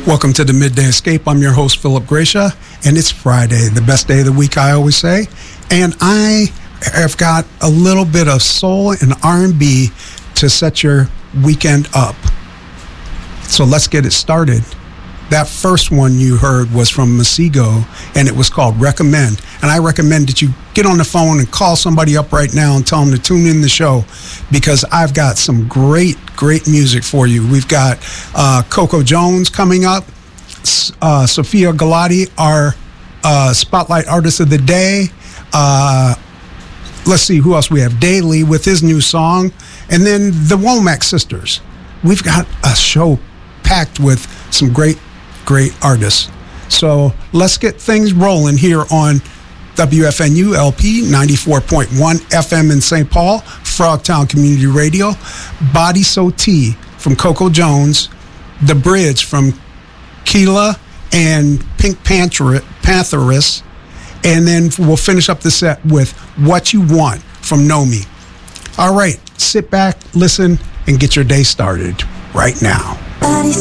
Welcome to the Midday Escape. I'm your host, Philip Gracia, and it's Friday, the best day of the week, I always say. And I have got a little bit of soul and R&B to set your weekend up. So let's get it started. That first one you heard was from Masego, and it was called Recommend. And I recommend that you get on the phone and call somebody up right now and tell them to tune in the show, because I've got some great music for you. We've got Coco Jones coming up, Sophia Galati, our Spotlight Artist of the Day. Let's see who else we have. Daly with his new song, and then the Womack Sisters. We've got a show packed with some great artists. So let's get things rolling here on WFNU LP 94.1 FM in St. Paul, Frogtown Community Radio, Body So T from Coco Jones, The Bridge from Keela and Pink Pantheress, and then we'll finish up the set with What You Want from Nomi. All right, sit back, listen, and get your day started right now. Body